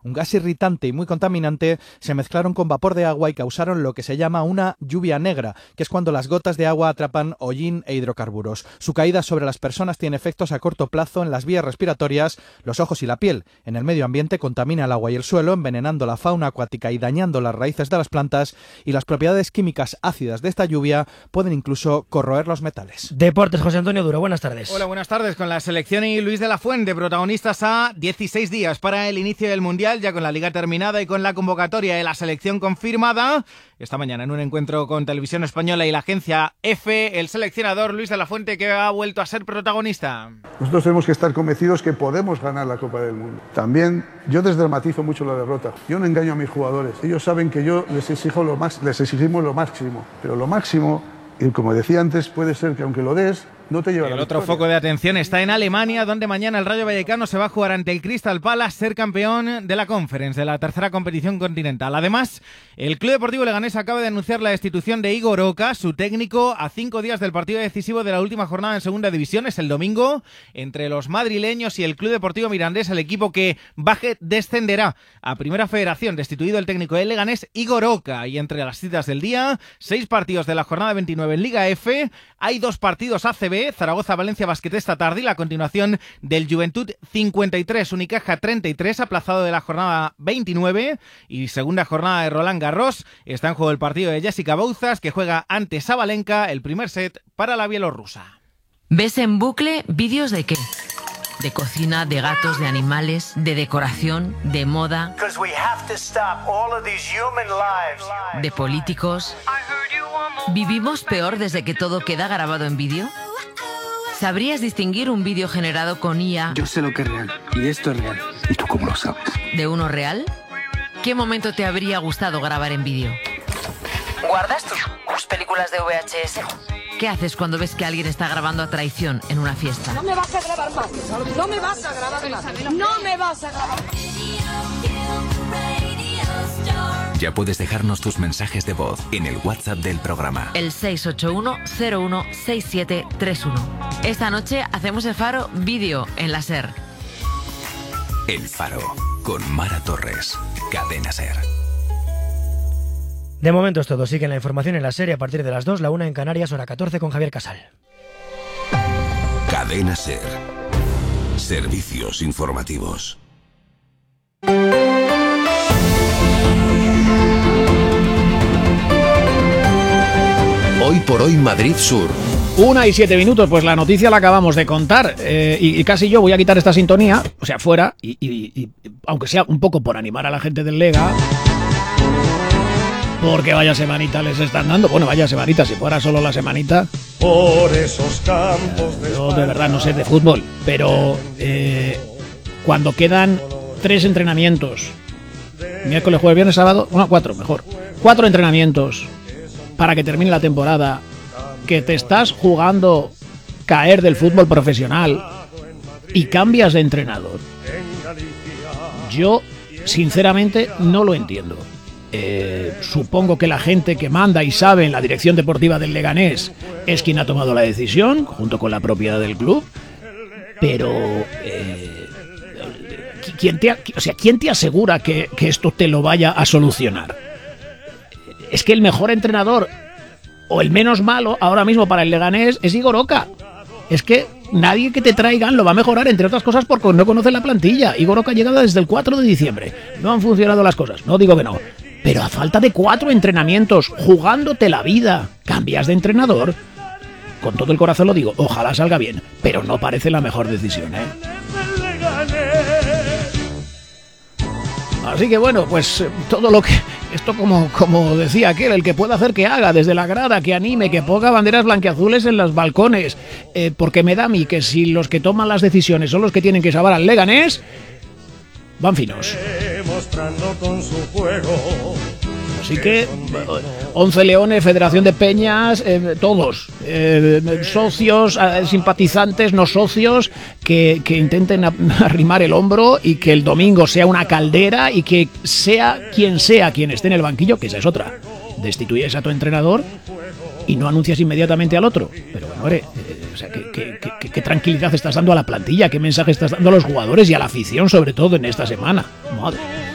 un gas irritante y muy contaminante, se mezclaron con vapor de agua y causaron lo que se llama una lluvia negra, que es cuando las gotas de agua atrapan hollín e hidrocarburos. Su caída sobre las personas tiene efectos a corto plazo en las vías respiratorias, los ojos y la piel. En el medio ambiente contamina el agua y el suelo, envenenando la fauna acuática y dañando las raíces de las plantas, y las propiedades químicas ácidas de esta lluvia pueden incluso corroer los metales. Deportes, José Antonio Duro, buenas tardes. Hola, buenas tardes. Con la selección y Luis de la Fuente, protagonistas a 16 días para el inicio del Mundial, ya con la Liga terminada y con la convocatoria de la selección confirmada. Esta mañana en un encuentro con Televisión Española y la agencia EFE, el seleccionador Luis de la Fuente, que ha vuelto a ser protagonista. Nosotros tenemos que estar convencidos que podemos ganar la Copa del Mundo. También yo desdramatizo mucho la derrota. Yo no engaño a mis jugadores. Ellos saben que yo les exigimos lo máximo. Pero lo máximo, y como decía antes, puede ser que aunque lo des, no te lleva a la victoria. El otro foco de atención está en Alemania, donde mañana el Rayo Vallecano se va a jugar ante el Crystal Palace, ser campeón de la Conference, de la tercera competición continental. Además, el Club Deportivo Leganés acaba de anunciar la destitución de Igor Oca, su técnico, a 5 días del partido decisivo de la última jornada en segunda división. Es el domingo, entre los madrileños y el Club Deportivo Mirandés, el equipo que baje descenderá a Primera Federación. Destituido el técnico del Leganés, Igor Oca. Y entre las citas del día, 6 partidos de la jornada 29 en Liga F. Hay 2 partidos ACB, Zaragoza-Valencia Basket esta tarde y la continuación del Juventud 53, Unicaja 33, aplazado de la jornada 29, y segunda jornada de Roland Garros. Está en juego el partido de Jessica Bouzas, que juega ante Sabalenka, el primer set para la bielorrusa. ¿Ves en bucle vídeos de qué? De cocina, de gatos, de animales, de decoración, de moda, de políticos. ¿Vivimos peor desde que todo queda grabado en vídeo? ¿Sabrías distinguir un vídeo generado con IA? Yo sé lo que es real, y esto es real. ¿Y tú cómo lo sabes? ¿De uno real? ¿Qué momento te habría gustado grabar en vídeo? ¿Guardas tus películas de VHS? ¿Qué haces cuando ves que alguien está grabando a traición en una fiesta? No me vas a grabar más. No me vas a grabar más. No me vas a grabar. Ya puedes dejarnos tus mensajes de voz en el WhatsApp del programa. El 681-016731. Esta noche hacemos el Faro vídeo en la SER. El Faro, con Mara Torres. Cadena SER. De momento es todo. Sigue la información en la SER a partir de las 2, la 1 en Canarias, hora 14 con Javier Casal. Cadena SER. Servicios informativos. Hoy por hoy Madrid Sur. 1:07, pues la noticia la acabamos de contar y casi yo voy a quitar esta sintonía, o sea, fuera, y aunque sea un poco por animar a la gente del Lega, porque vaya semanita les están dando. Bueno, vaya semanita, si fuera solo la semanita. Por esos campos de yo de verdad no sé de fútbol, pero cuando quedan 3 entrenamientos, miércoles, jueves, viernes, sábado, 4 mejor, 4 entrenamientos para que termine la temporada, que te estás jugando caer del fútbol profesional y cambias de entrenador, yo sinceramente no lo entiendo. Supongo que la gente que manda y sabe en la dirección deportiva del Leganés es quien ha tomado la decisión, junto con la propiedad del club, pero ¿quién te asegura que esto te lo vaya a solucionar? Es que el mejor entrenador o el menos malo ahora mismo para el Leganés es Igor Oca. Es que nadie que te traigan lo va a mejorar, entre otras cosas porque no conoce la plantilla. Igor Oca ha llegado desde el 4 de diciembre. No han funcionado las cosas, no digo que no. Pero a falta de 4 entrenamientos, jugándote la vida, cambias de entrenador. Con todo el corazón lo digo, ojalá salga bien, pero no parece la mejor decisión, ¿eh? Así que bueno, pues todo lo que... Esto como decía aquel, el que pueda hacer que haga, desde la grada, que anime, que ponga banderas blanquiazules en los balcones, porque me da a mí que si los que toman las decisiones son los que tienen que salvar al Leganés, van finos. Mostrando con su juego. Así que 11 Leones, Federación de Peñas, todos, socios, simpatizantes, no socios, que intenten arrimar el hombro y que el domingo sea una caldera y que sea quien esté en el banquillo, que esa es otra. Destituyes a tu entrenador y no anuncias inmediatamente al otro. Pero bueno, o sea, ¿qué tranquilidad estás dando a la plantilla? ¿Qué mensaje estás dando a los jugadores y a la afición, sobre todo en esta semana? Madre.